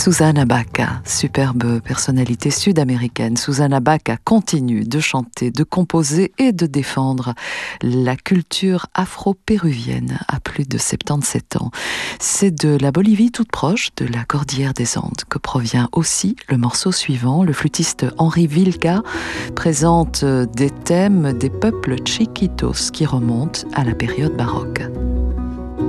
Susana Baca, superbe personnalité sud-américaine, Susana Baca continue de chanter, de composer et de défendre la culture afro-péruvienne à plus de 77 ans. C'est de la Bolivie toute proche, de la Cordillère des Andes, que provient aussi le morceau suivant. Le flûtiste Henri Vilca présente des thèmes des peuples chiquitos qui remontent à la période baroque.